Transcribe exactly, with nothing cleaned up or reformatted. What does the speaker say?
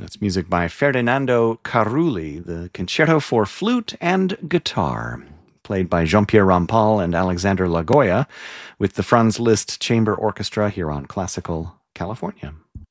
That's music by Ferdinando Carulli, the Concerto for Flute and Guitar, played by Jean-Pierre Rampal and Alexander Lagoya with the Franz Liszt Chamber Orchestra here on Classical California.